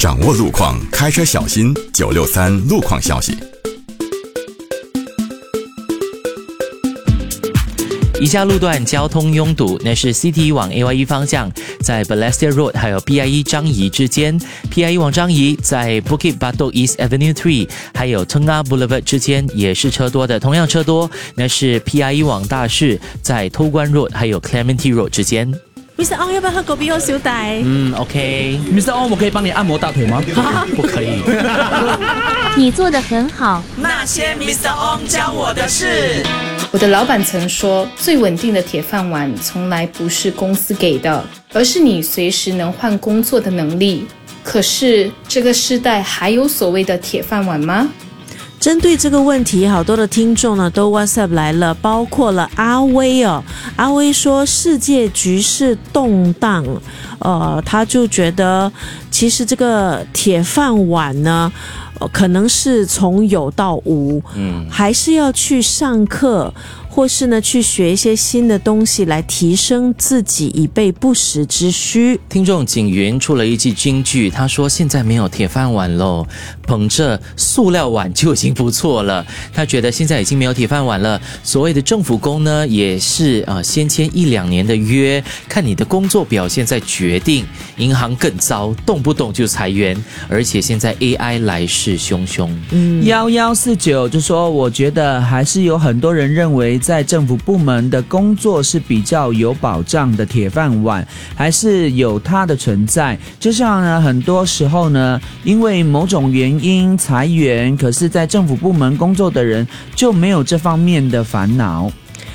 掌握路况，开车小心963路况消息。 以下路段交通拥堵，那是 CT 往 AYE 方向，在 Balestier Road 还有 PIE 张仪之间 ，PIE 往张仪在 Bukit Batok East Avenue 3，还有 Tengah Boulevard 之间也是车多的，同样车多，那是 PIE 往大士在偷关 Road 还有 Clementi Road 之间。 Mr. Ong 要不要喝果啤哦，小弟 ？OK。Mr. Ong， 我可以帮你按摩大腿吗？ 不可以。 你做得很好。 那些 Mr. Ong 教我的事。 我的老板曾说，最稳定的铁饭碗从来不是公司给的，而是你随时能换工作的能力。可是这个时代还有所谓的铁饭碗吗？ 针对这个问题，好多的听众呢都 WhatsApp 来了，包括了阿威哦。阿威说世界局势动荡，他就觉得其实这个铁饭碗呢，可能是从有到无，还是要去上课，或是呢去学一些新的东西来提升自己，以备不时之需。 听众景云出了一句金句，他说现在没有铁饭碗喽，捧着塑料碗就已经不错了。他觉得现在已经没有铁饭碗了，所谓的政府工呢也是先签1-2年的约，看你的工作表现再决定。银行更糟，动不动就裁员，而且现在 AI 来势汹汹。 1149就说，我觉得还是有很多人认为在政府部门的工作是比较有保障的铁饭碗，还是有它的存在。就像呢，很多时候呢，因为某种原因裁员，可是在政府部门工作的人就没有这方面的烦恼。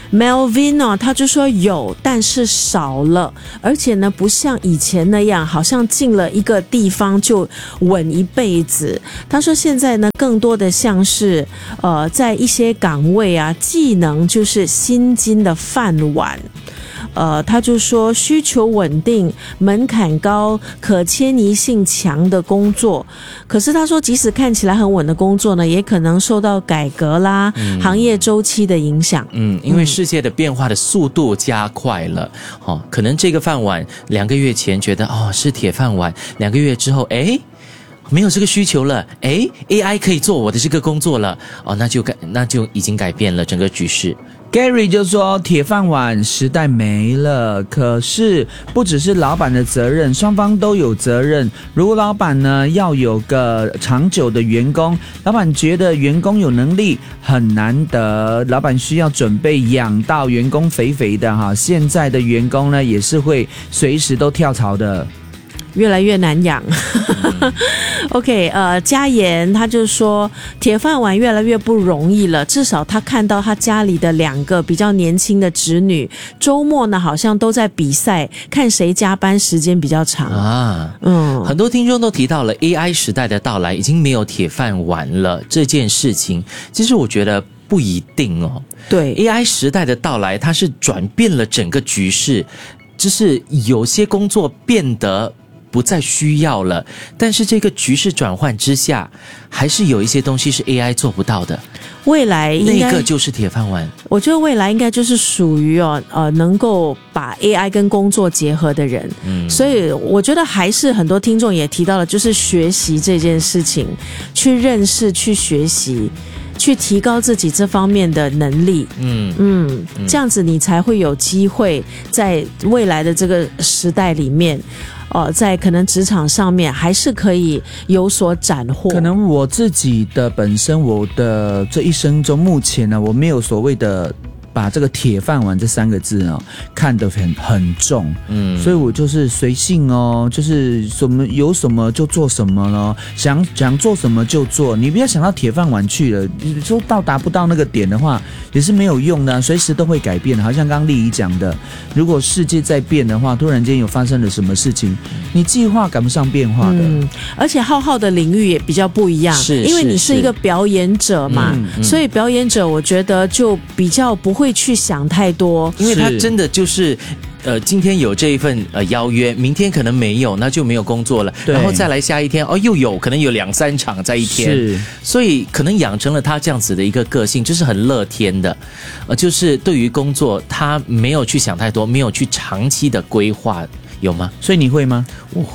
Melvin 他就说有，但是少了，而且呢不像以前那样好像进了一个地方就稳一辈子。他说现在呢更多的像是在一些岗位啊，技能就是薪金的饭碗。他就说需求稳定、门槛高、可迁移性强的工作，可是他说即使看起来很稳的工作呢，也可能受到改革啦、行业周期的影响。 因为世界的变化的速度加快了，可能这个饭碗2个月前觉得是铁饭碗，2个月之后没有这个需求了，AI 可以做我的这个工作了，那就已经改变了整个局势。 Gary 就说铁饭碗时代没了，可是不只是老板的责任，双方都有责任。如果老板呢要有个长久的员工，老板觉得员工有能力很难得，老板需要准备养到员工肥肥的哈。现在的员工呢也是会随时都跳槽的。 越来越难养。OK， 嘉言他就说铁饭碗越来越不容易了，至少他看到他家里的2个比较年轻的侄女，周末呢好像都在比赛，看谁加班时间比较长啊。 很多听众都提到了 AI 时代的到来，已经没有铁饭碗了这件事情，其实我觉得不一定哦。 对 AI 时代的到来，它是转变了整个局势，就是有些工作变得不再需要了，但是这个局势转换之下，还是有一些东西是 AI 做不到的。 未来那个就是铁饭碗。 我觉得未来应该就是属于能够把 AI 跟工作结合的人。所以我觉得还是很多听众也提到了，就是学习这件事情，去认识、去学习。去提高自己这方面的能力，这样子你才会有机会在未来的这个时代里面，在可能职场上面还是可以有所斩获。 可能我自己的本身，我的这一生中，目前呢，我没有所谓的把这个铁饭碗这3个字看得很重，所以我就是随性哦，就是有什么就做什么咯，想做什么就做，你不要想到铁饭碗去了，你说达不到那个点的话，也是没有用的，随时都会改变的。好像刚刚丽仪讲的，如果世界在变的话，突然间有发生了什么事情，你计划赶不上变化的。 而且浩浩的领域也比较不一样，因为你是一个表演者嘛，所以表演者我觉得就比较不会去想太多， 因为他真的就是今天有这一份邀约，明天可能没有，那就没有工作了，然后再来下一天又有可能有2-3场在一天，所以可能养成了他这样子的一个个性，就是很乐天的，就是对于工作他没有去想太多，没有去长期的规划，有吗？ 所以你会吗？ 我会。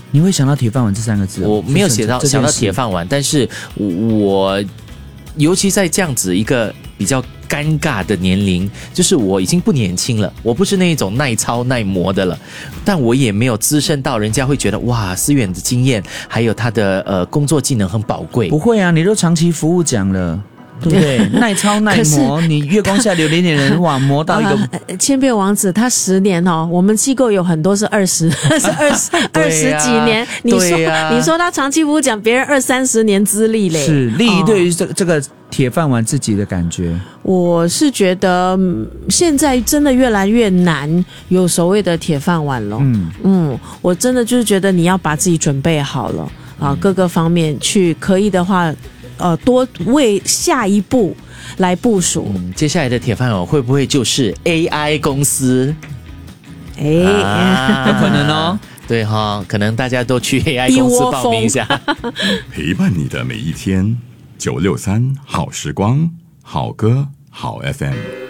你会想到铁饭碗这3个字？ 我没有想到铁饭碗，但是我尤其在这样子一个比较尴尬的年龄，就是我已经不年轻了，我不是那一种耐操耐磨的了，但我也没有资深到人家会觉得哇，思远的经验还有他的工作技能很宝贵。 不会啊，你都长期服务讲了。对不对？耐操耐磨，你月光下流连连人哇，磨到一个千变王子，他10年哦，我们机构有很多是20几年。你说他长期服务讲别人20-30年资历嘞。 是丽仪对于这个铁饭碗自己的感觉， 我是觉得现在真的越来越难有所谓的铁饭碗了。我真的就是觉得你要把自己准备好了啊，各个方面去，可以的话。多为下一步来部署。 接下来的铁饭碗会不会就是 AI 公司？ 有可能哦。 对哈，可能大家都去 AI 公司报名一下。 陪伴你的每一天，963好时光，好歌好 FM。